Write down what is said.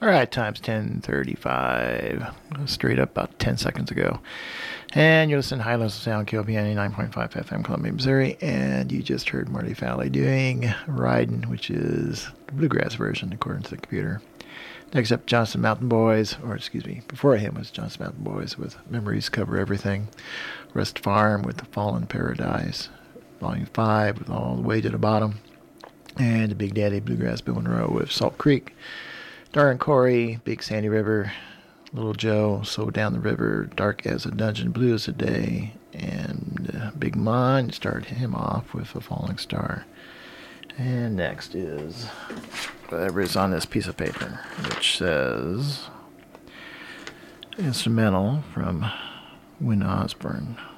All right, time's 10:35. Straight up about 10 seconds ago. And you're listening to High Levels of Sound, KOPN 9.5 FM, Columbia, Missouri. And you just heard Marty Fowley doing Ridin', which is the bluegrass version, according to the computer. Next up, Johnson Mountain Boys, or excuse me, before him was Johnson Mountain Boys with Memories Cover Everything. Rest Farm with The Fallen Paradise. Volume 5 with All the Way to the Bottom. And Big Daddy Bluegrass Bill Monroe with Salt Creek. Darren Corey, Big Sandy River, Little Joe, So Down the River, Dark as a Dungeon, Blue as a Day, and Big Mon started him off with A Falling Star. And next is whatever is on this piece of paper, which says instrumental from Wynn Osborne.